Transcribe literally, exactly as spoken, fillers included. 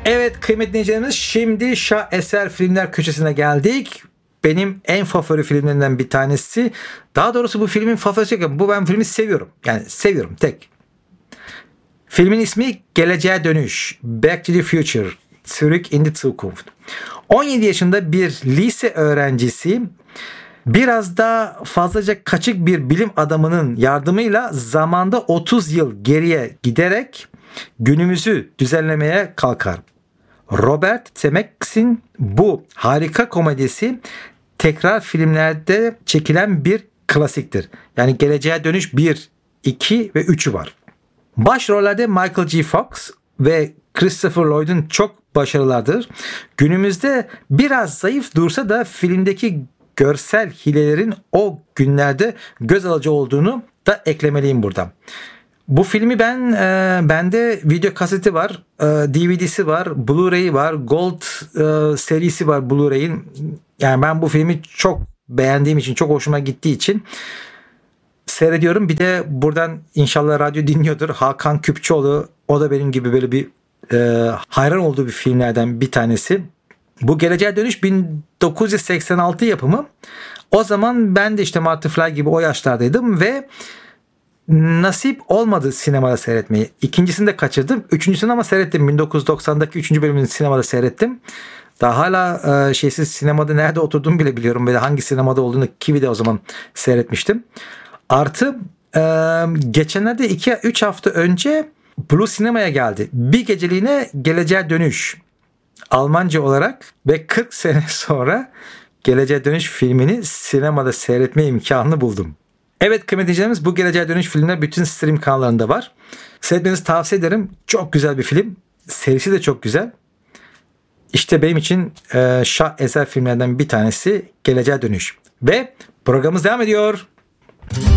Evet kıymetli dinleyicilerimiz, şimdi şaheser filmler köşesine geldik. Benim en favori filmlerinden bir tanesi. Daha doğrusu bu filmin favorisi yok. Bu ben filmi seviyorum. Yani seviyorum tek. Filmin ismi Geleceğe Dönüş. Back to the Future. Zurück in die Zukunft. on yedi yaşında bir lise öğrencisi biraz da fazlaca kaçık bir bilim adamının yardımıyla zamanda otuz yıl geriye giderek günümüzü düzenlemeye kalkar. Robert Zemeckis'in bu harika komedisi tekrar filmlerde çekilen bir klasiktir. Yani Geleceğe Dönüş bir, iki ve üçü var. Başrollerde Michael J. Fox ve Christopher Lloyd'un çok başarılılardır. Günümüzde biraz zayıf dursa da filmdeki görsel hilelerin o günlerde göz alıcı olduğunu da eklemeliyim burada. Bu filmi ben e, bende video kaseti var, e, D V D'si var, Blu-ray'i var, Gold e, serisi var Blu-ray'in. Yani ben bu filmi çok beğendiğim için, çok hoşuma gittiği için seyrediyorum. Bir de buradan inşallah radyo dinliyordur. Hakan Küpçüoğlu, o da benim gibi böyle bir e, hayran olduğu bir filmlerden bir tanesi. Bu Geleceğe Dönüş bin dokuz yüz seksen altı yapımı. O zaman ben de işte Marty Fly gibi o yaşlardaydım ve nasip olmadı sinemada seyretmeyi. İkincisini de kaçırdım. Üçüncüsünü ama seyrettim. bin dokuz yüz doksandaki üçüncü bölümünü sinemada seyrettim. Daha hala e, şeysiz sinemada nerede oturduğumu bile biliyorum. Böyle hangi sinemada olduğunu Kiwi'de o zaman seyretmiştim. Artı e, geçenlerde iki üç hafta önce Blue Sinema'ya geldi. Bir geceliğine Geleceğe Dönüş Almanca olarak ve kırk sene sonra Geleceğe Dönüş filmini sinemada seyretme imkanını buldum. Evet kıymetli dinleyicilerimiz, bu Geleceğe Dönüş filmler bütün stream kanallarında var. Seyretmenizi tavsiye ederim. Çok güzel bir film. Serisi de çok güzel. İşte benim için e, şaheser filmlerden bir tanesi Geleceğe Dönüş. Ve programımız devam ediyor.